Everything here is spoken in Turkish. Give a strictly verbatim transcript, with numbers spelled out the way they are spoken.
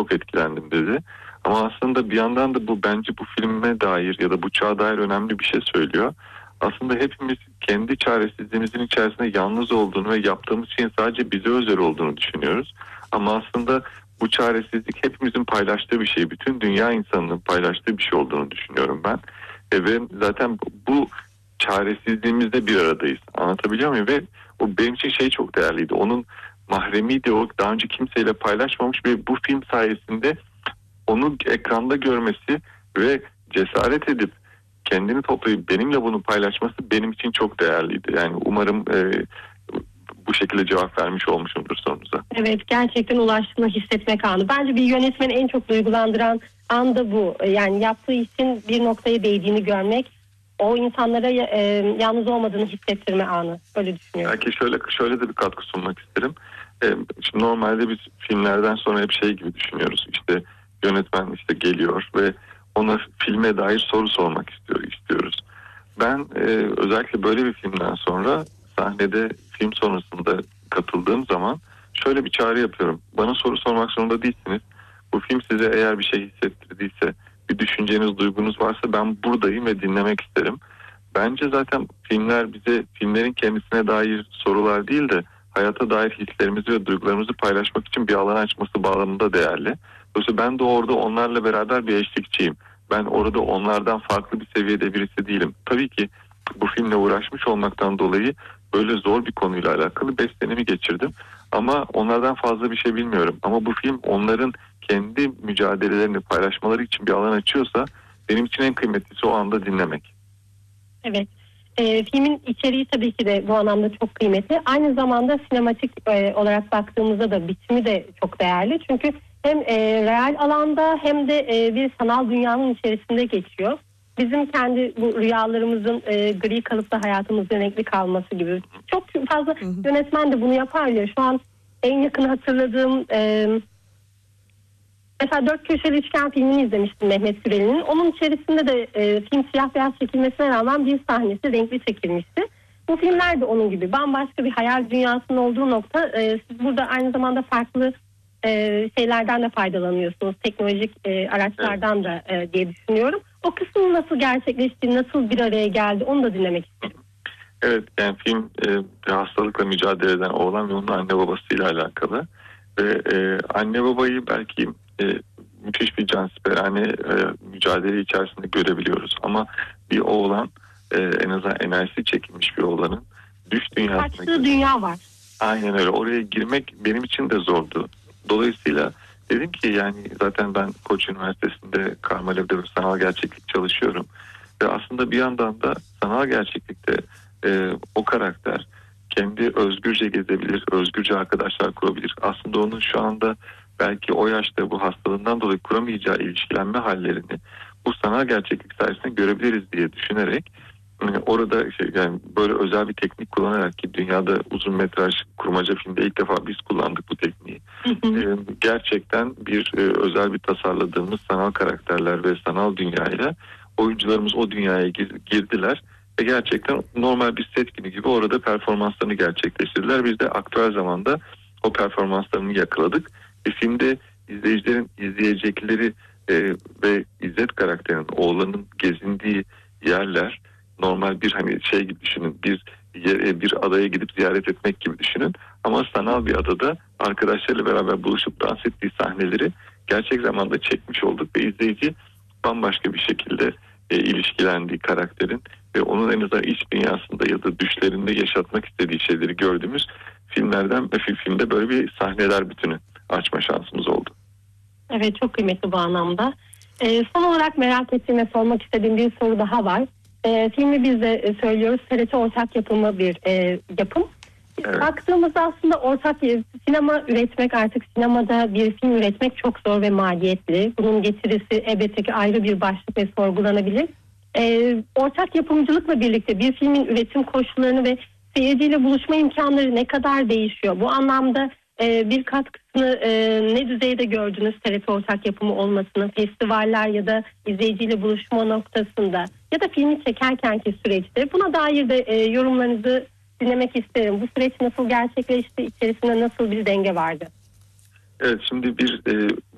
çok etkilendim dedi. Ama aslında bir yandan da bu bence bu filme dair ya da bu çağa dair önemli bir şey söylüyor. Aslında hepimiz kendi çaresizliğimizin içerisinde yalnız olduğunu ve yaptığımız şeyin sadece bize özel olduğunu düşünüyoruz. Ama aslında bu çaresizlik hepimizin paylaştığı bir şey. Bütün dünya insanının paylaştığı bir şey olduğunu düşünüyorum ben. E ve zaten bu çaresizliğimizde bir aradayız. Anlatabiliyor muyum? Ve o benim için şey çok değerliydi. Onun mahremiydi, o daha önce kimseyle paylaşmamış ve bu film sayesinde onu ekranda görmesi ve cesaret edip kendini toplayıp benimle bunu paylaşması benim için çok değerliydi. Yani umarım e, bu şekilde cevap vermiş olmuşumdur sorunuza. Evet, gerçekten ulaştığını hissetmek anı. Bence bir yönetmeni en çok duygulandıran an da bu. Yani yaptığı işin bir noktaya değdiğini görmek, o insanlara e, yalnız olmadığını hissettirme anı. Öyle düşünüyorum. Belki şöyle şöyle de bir katkı sunmak isterim. E, şimdi normalde biz filmlerden sonra hep şey gibi düşünüyoruz. İşte yönetmen işte geliyor ve ona filme dair soru sormak istiyor, istiyoruz. Ben e, özellikle böyle bir filmden sonra sahnede film sonrasında katıldığım zaman şöyle bir çağrı yapıyorum. Bana soru sormak zorunda değilsiniz. Bu film size eğer bir şey hissettirdiyse, bir düşünceniz, duygunuz varsa ben buradayım ve dinlemek isterim. Bence zaten filmler bize, filmlerin kendisine dair sorular değil de hayata dair hislerimizi ve duygularımızı paylaşmak için bir alan açması bağlamında değerli. Dolayısıyla ben de orada onlarla beraber bir eşlikçiyim. Ben orada onlardan farklı bir seviyede birisi değilim. Tabii ki bu filmle uğraşmış olmaktan dolayı böyle zor bir konuyla alakalı beş senemi geçirdim. Ama onlardan fazla bir şey bilmiyorum. Ama bu film onların kendi mücadelelerini paylaşmaları için bir alan açıyorsa benim için en kıymetlisi o anda dinlemek. Evet. E, filmin içeriği tabii ki de bu anlamda çok kıymetli. Aynı zamanda sinematik e, olarak baktığımızda da bitimi de çok değerli. Çünkü hem e, real alanda hem de e, bir sanal dünyanın içerisinde geçiyor. Bizim kendi bu rüyalarımızın e, gri kalıplı hayatımızın renkli kalması gibi. Çok fazla hı hı. yönetmen de bunu yapar ya. Şu an en yakın hatırladığım e, mesela Dört Köşeli Üçgen filmini izlemiştim Mehmet Gürel'in. Onun içerisinde de e, film siyah beyaz çekilmesine rağmen bir sahnesi renkli çekilmişti. Bu filmler de onun gibi bambaşka bir hayal dünyasının olduğu nokta. E, siz burada aynı zamanda farklı e, şeylerden de faydalanıyorsunuz. Teknolojik e, araçlardan da e, diye düşünüyorum. O kısmın nasıl gerçekleşti, nasıl bir araya geldi onu da dinlemek isterim. Evet, yani film e, bir hastalıkla mücadele eden oğlan ve onun anne babasıyla alakalı. Ve e, anne babayı belki e, müthiş bir cansiperane e, mücadele içerisinde görebiliyoruz. Ama bir oğlan e, en azından enerjisi çekilmiş bir oğlanın düş dünyasına... Kaçtığı dünya var. Aynen öyle. Oraya girmek benim için de zordu. Dolayısıyla dedim ki yani zaten ben Koç Üniversitesi'nde Karma Lab'de sanal gerçeklik çalışıyorum. Ve aslında bir yandan da sanal gerçeklikte e, o karakter kendi özgürce gezebilir, özgürce arkadaşlar kurabilir. Aslında onun şu anda belki o yaşta bu hastalığından dolayı kuramayacağı ilişkilenme hallerini bu sanal gerçeklik sayesinde görebiliriz diye düşünerek orada şey, yani böyle özel bir teknik kullanarak ki dünyada uzun metraj kurmaca filmde ilk defa biz kullandık bu tekniği. ee, gerçekten bir e, özel bir tasarladığımız sanal karakterler ve sanal dünyayla oyuncularımız o dünyaya girdiler ve gerçekten normal bir set günü gibi orada performanslarını gerçekleştirdiler. Biz de aktüel zamanda o performanslarını yakaladık. E, filmde izleyicilerin izleyecekleri e, ve İzzet karakterinin oğlanın gezindiği yerler normal bir hani şey gibi düşünün, bir yere, bir adaya gidip ziyaret etmek gibi düşünün. Ama sanal bir adada arkadaşlarıyla beraber buluşup dans ettiği sahneleri gerçek zamanda çekmiş olduk ve izleyici bambaşka bir şekilde e, ilişkilendiği karakterin ve onun en azından iç dünyasında ya da düşlerinde yaşatmak istediği şeyleri gördüğümüz filmlerden ve filmde böyle bir sahneler bütünü açma şansımız oldu. Evet, çok kıymetli bu anlamda. E, son olarak merak ettiğim ve sormak istediğim bir soru daha var. E, filmi biz de e, söylüyoruz. T R T ortak yapımı bir e, yapım. Evet. Baktığımızda aslında ortak sinema üretmek, artık sinemada bir film üretmek çok zor ve maliyetli. Bunun getirisi elbette ki ayrı bir başlık ve sorgulanabilir. E, ortak yapımcılıkla birlikte bir filmin üretim koşullarını ve seyirciyle buluşma imkanları ne kadar değişiyor? Bu anlamda e, bir katkısını e, ne düzeyde gördünüz T R T ortak yapımı olmasını, festivaller ya da izleyiciyle buluşma noktasında ya da filmi çekerkenki süreçte, buna dair de e, yorumlarınızı dinlemek isterim. Bu süreç nasıl gerçekleşti? İçerisinde nasıl bir denge vardı? Evet, şimdi bir e,